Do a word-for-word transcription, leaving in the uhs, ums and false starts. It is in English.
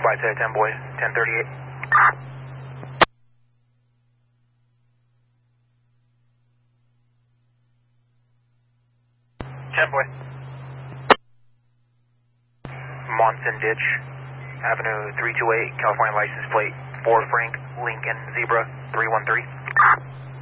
Flight to ten boy, ten thirty-eight. ten boy. Monson Ditch, Avenue three two eight, California license plate four Frank Lincoln Zebra three one three.